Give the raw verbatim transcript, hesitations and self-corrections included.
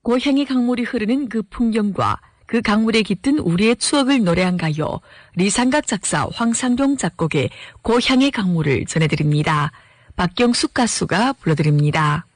고향의 강물이 흐르는 그 풍경과 그 강물에 깃든 우리의 추억을 노래한 가요. 리상각 작사 황상용 작곡의 고향의 강물을 전해드립니다. 박경숙 가수가 불러드립니다.